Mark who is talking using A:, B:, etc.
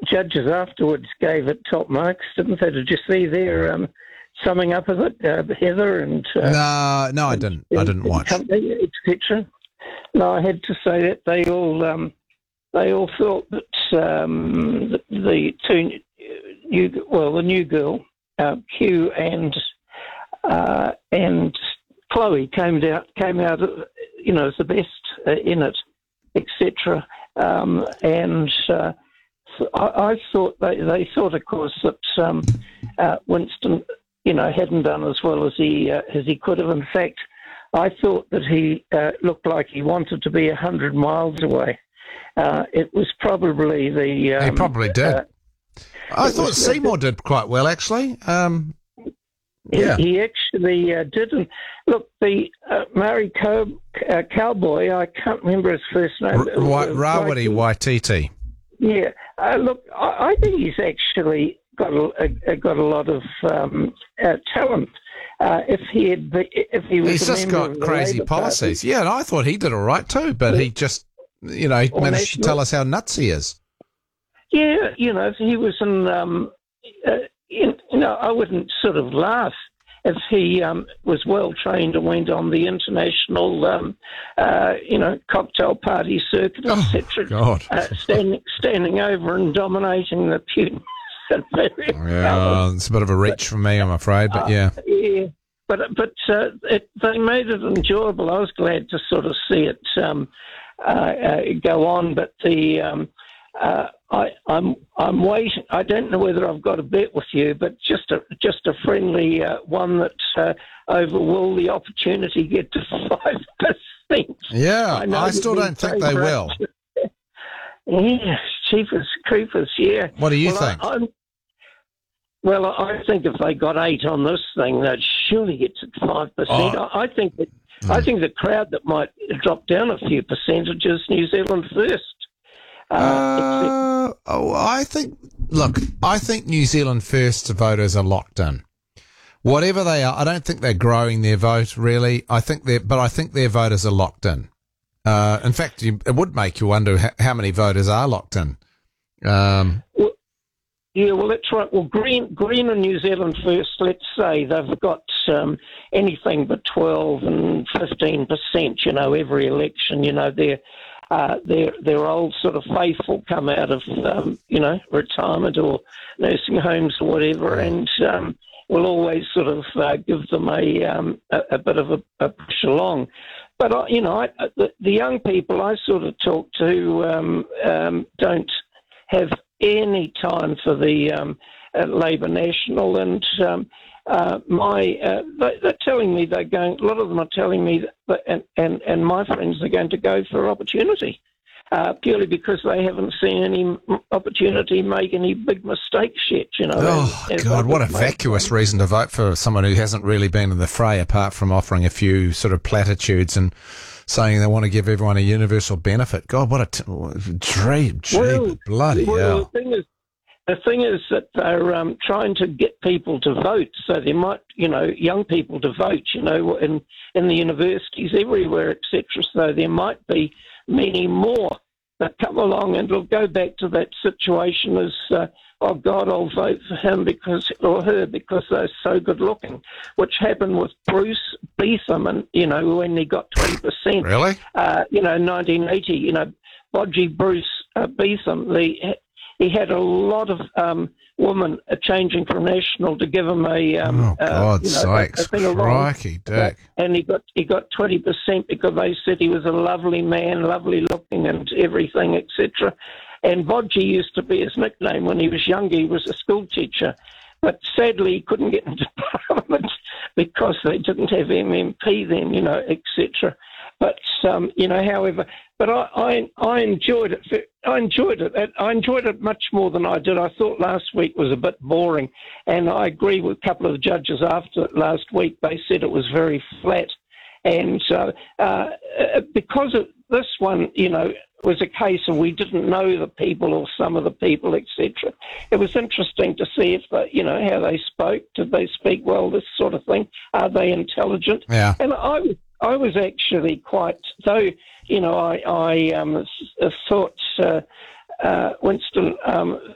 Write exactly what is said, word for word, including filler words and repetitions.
A: judges afterwards gave it top marks, didn't they? Did you see their um, summing up of it, uh, Heather and uh,
B: no, no, I didn't. I didn't watch.
A: et cetera. No, I had to say that they all um, they all thought that um, the, the two new, well, the new girl, uh, Q and uh, and Chloe came out came out, you know, as the best uh, in it, et cetera. Um, and uh, I, I thought they, they thought, of course, that um, uh, Winston, you know, hadn't done as well as he uh, as he could have. In fact, I thought that he uh, looked like he wanted to be a hundred miles away. Uh, it was probably the um,
B: he probably did.
A: Uh,
B: I thought Seymour the, did quite well, actually. Um, yeah,
A: he, he actually uh, didn't. Look, the uh, Maori Co- uh, cowboy, I can't remember his first name.
B: R- Wa- Rawiri Waititi.
A: Yeah, uh, look, I, I think he's actually got a, a, got a lot of um, uh, talent. Uh, if he had, if he was,
B: he's just got crazy policies. Party. Yeah, and I thought he did all right too, but yeah. he just, you know, he managed to tell us how nuts he is.
A: Yeah, you know, if he was in, um, uh, in, you know, I wouldn't sort of laugh if he um, was well trained and went on the international, um, uh, you know, cocktail party circuit,
B: oh,
A: et cetera.
B: God,
A: uh, standing standing over and dominating the pew.
B: Yeah, it's a bit of a reach but, for me, I'm afraid, but yeah.
A: Uh, yeah, but but uh, it, they made it enjoyable. I was glad to sort of see it um, uh, uh, go on, but the um, uh, I, I'm I'm waiting. I don't know whether I've got a bet with you, but just a just a friendly uh, one that uh, over will the opportunity get to five percent?
B: Yeah, I, I still don't think they will.
A: Yeah, cheapers creepers. Yeah.
B: What do you
A: well,
B: think?
A: I, I'm, Well, I think if they got eight on this thing, they'd surely get to five percent.
B: Oh.
A: I think that mm. I think the crowd that might drop down a few percentages, New Zealand first.
B: Uh, uh, oh, I think. Look, I think New Zealand first voters are locked in. Whatever they are, I don't think they're growing their vote really. I think they, but I think their voters are locked in. Uh, in fact, you, it would make you wonder how, how many voters are locked in. Um,
A: well, Yeah, well, that's right. Well, Green, Green and New Zealand first, let's say they've got um, anything but twelve and fifteen percent, you know, every election. You know, their uh, their their old sort of faithful come out of, um, you know, retirement or nursing homes or whatever, and um, we'll always sort of uh, give them a, um, a, a bit of a, a push along. But, I, you know, I, the, the young people I sort of talk to um, um, don't have any time for the um, uh, Labour National, and um, uh, my uh, they, they're telling me they're going. A lot of them are telling me that, and, and and my friends are going to go for opportunity, uh, purely because they haven't seen any opportunity make any big mistakes yet. You know.
B: Oh
A: as, as
B: God, what a vacuous reason to vote for someone who hasn't really been in the fray, apart from offering a few sort of platitudes and saying they want to give everyone a universal benefit. God, what a t- dream,
A: well,
B: bloody
A: well,
B: hell.
A: The thing is, the thing is that they're um, trying to get people to vote, so they might, you know, young people to vote, you know, in, in the universities everywhere, et cetera. So there might be many more that come along, and it'll go back to that situation as, uh, oh, God, I'll vote for him because or her because they're so good looking, which happened with Bruce Beetham, and, you know, when he got twenty percent.
B: Really?
A: Uh, you know, nineteen eighty, you know, Bodgy Bruce uh, Beetham, the, he had a lot of um, women uh, changing from National to give him a, um,
B: oh, God
A: uh, you know,
B: sakes,
A: a, a thing
B: crikey,
A: along.
B: Dick.
A: And he got he got twenty percent because they said he was a lovely man, lovely looking and everything, et cetera. And Bodgy used to be his nickname when he was younger. He was a school teacher. But sadly, he couldn't get into Parliament because they didn't have M M P then, you know, et cetera. But, um, you know, however, but I, I, I enjoyed it. I enjoyed it. I enjoyed it much more than I did. I thought last week was a bit boring. And I agree with a couple of the judges after last week. They said it was very flat. And uh, uh, because of this one, you know, was a case of we didn't know the people or some of the people, et cetera. It was interesting to see if they, you know, how they spoke. Did they speak well? This sort of thing. Are they intelligent?
B: Yeah.
A: And I was, I was actually quite, though, you know, I, I um, thought uh, uh, Winston um,